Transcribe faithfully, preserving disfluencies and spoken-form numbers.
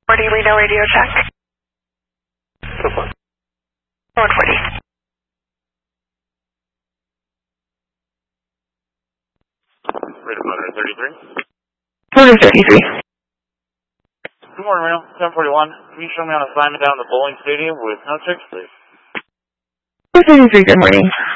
forty Reno radio check. one forty. Rate of one thirty-three. one thirty-three. Good morning, Reno. ten forty-one. Can you show me on assignment down at the bowling stadium with no checks, please? one thirty-three, good morning.